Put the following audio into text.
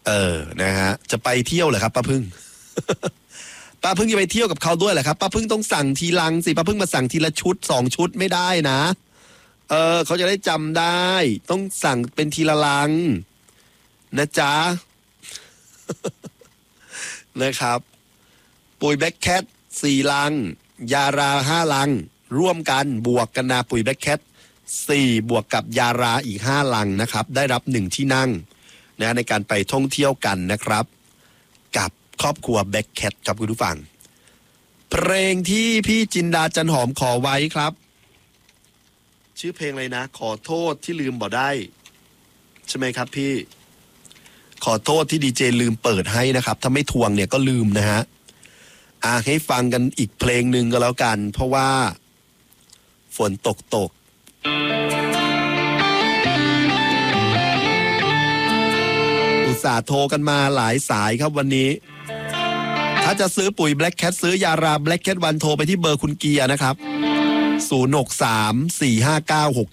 นะฮะจะไปเที่ยวเหรอครับป้าพึ่ง ป้าพึ่งจะไปเที่ยวกับเขาด้วยเหรอครับป้าพึ่งต้องสั่งทีลังสิป้าพึ่งมาสั่งทีละชุด2 ชุดไม่ได้นะเขาจะได้จำได้ต้องสั่งเป็นทีละลังนะจ๊ะ นะครับปุ๋ยแบล็คแคท4 ลังยารา5 ลังร่วมกันบวกกันนะปุ๋ยแบล็คแคท4บวกกับยาราอีก5 ลังนะครับได้รับ1 ที่นั่งนะในการไปท่องเที่ยวกันนะครับกับครอบครัวแบล็คแคทครับคุณผู้ฟังเพลงที่พี่จินดาจันหอมขอไว้ครับชื่อเพลงอะไรนะขอโทษที่ลืมบ่ได้ใช่ไหมครับพี่ขอโทษที่ดีเจลืมเปิดให้นะครับถ้าไม่ทวงเนี่ยก็ลืมนะฮะให้ฟังกันอีกเพลงหนึ่งก็แล้วกันเพราะว่าฝนตกอุตส่าห์โทรกันมาหลายสายครับวันนี้ถ้าจะซื้อปุ๋ยแบล็คแคทซื้อยาราแบล็คแคท1โทรไปที่เบอร์คุณเกียร์นะครับ06345969